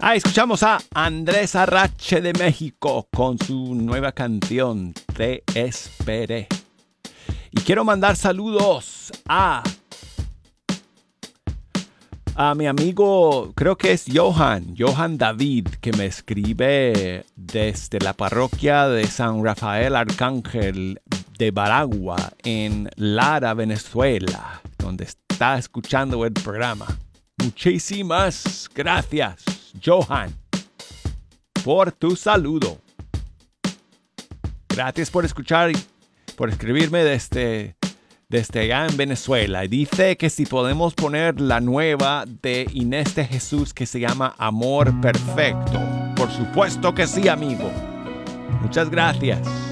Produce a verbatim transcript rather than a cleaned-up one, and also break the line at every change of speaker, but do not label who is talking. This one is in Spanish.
Ah, escuchamos a Andrés Arrache de México con su nueva canción Te Esperé. Y quiero mandar saludos a a mi amigo, creo que es Johan, Johan David, que me escribe desde la parroquia de San Rafael Arcángel de Baragua en Lara, Venezuela, donde está escuchando el programa. Muchísimas gracias, Johan, por tu saludo. Gracias por escuchar y por escribirme desde, desde allá en Venezuela. Y dice que si podemos poner la nueva de Inés de Jesús que se llama Amor Perfecto. Por supuesto que sí, amigo. Muchas gracias.